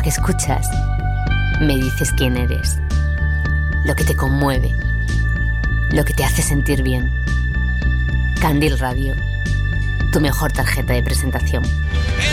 que escuchas, me dices quién eres, lo que te conmueve, lo que te hace sentir bien. Candil Radio, tu mejor tarjeta de presentación.